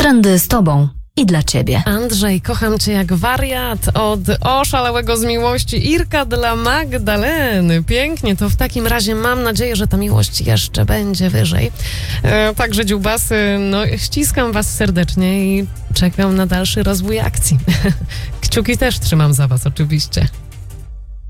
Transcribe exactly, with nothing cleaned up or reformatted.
Trendy z tobą i dla ciebie. Andrzej, kocham cię jak wariat od oszalałego z miłości Irka dla Magdaleny. Pięknie, to w takim razie mam nadzieję, że ta miłość jeszcze będzie wyżej. E, także dziubasy, no ściskam was serdecznie i czekam na dalszy rozwój akcji. Kciuki też trzymam za was oczywiście.